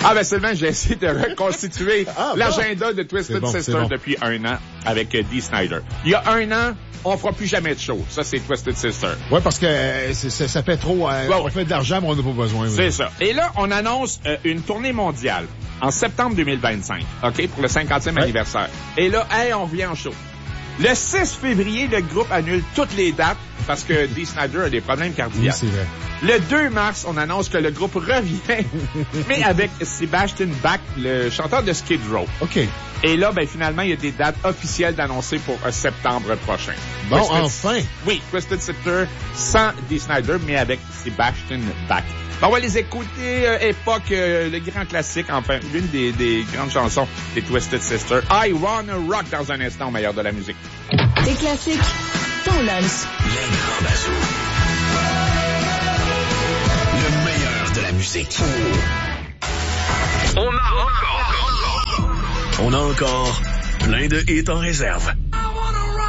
Ah, ben, Sylvain, j'ai essayé de reconstituer l'agenda de Twisted Sister depuis 1 an avec Dee Snider. Il y a 1 an, on fera plus jamais de show. Ça, c'est Twisted Sister. Ouais, parce que ça fait trop. On fait de l'argent, mais on n'a pas besoin. C'est ça. Et là, on annonce une tournée mondiale en septembre 2025, OK, pour le 50e anniversaire. Et là, on revient en show. Le 6 février, le groupe annule toutes les dates parce que Dee Snider a des problèmes cardiaques. Oui, c'est vrai. Le 2 mars, on annonce que le groupe revient, mais avec Sebastian Bach, le chanteur de Skid Row. OK. Et là, ben finalement, il y a des dates officielles d'annoncer pour septembre prochain. Bon, enfin! Oui, Twisted Sister sans Dee Snider, mais avec Sebastian Bach. On va les écouter, époque, le grand classique, enfin, l'une des grandes chansons des Twisted Sister. I Wanna Rock dans un instant au meilleur de la musique. Des classiques, ton lunch. Les grands bazous. Le meilleur de la musique. On a encore plein de hits en réserve.